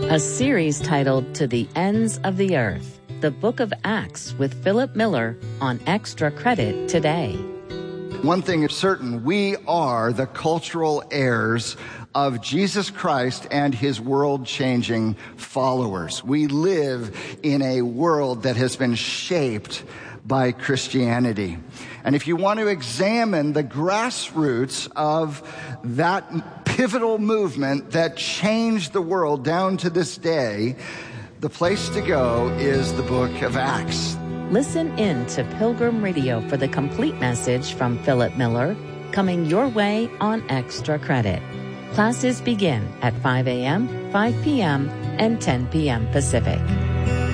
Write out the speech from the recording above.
A series titled To the Ends of the Earth, the Book of Acts with Philip Miller on Extra Credit today. One thing is certain, we are the cultural heirs of Jesus Christ and his world-changing followers. We live in a world that has been shaped by Christianity. And if you want to examine the grassroots of that pivotal movement that changed the world down to this day, the place to go is the book of Acts. Listen in to Pilgrim Radio for the complete message from Philip Miller, coming your way on Extra Credit. Classes begin at 5 a.m., 5 p.m., and 10 p.m. Pacific.